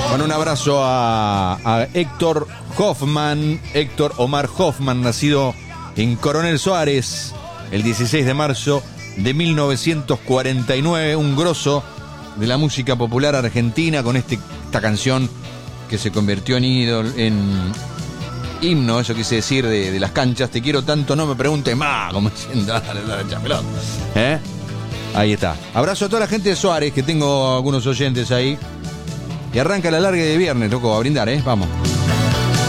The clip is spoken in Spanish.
Bueno, un abrazo a Héctor Hoffman, Héctor Omar Hoffman, nacido en Coronel Suárez el 16 de marzo de 1949, un grosso de la música popular argentina con esta canción que se convirtió en himno, eso quise decir, de las canchas. Te quiero tanto, no me preguntes más, como diciendo, dale, pelota. Ahí está. Abrazo a toda la gente de Suárez, que tengo algunos oyentes ahí. Y arranca la larga de viernes, loco, a brindar, vamos.